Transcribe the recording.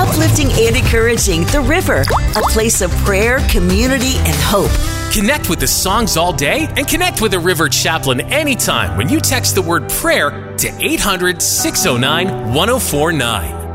uplifting and encouraging The River, a place of prayer, community, and hope. Connect with the songs all day and connect with a River Chaplain anytime when you text the word prayer to 800-609-1049.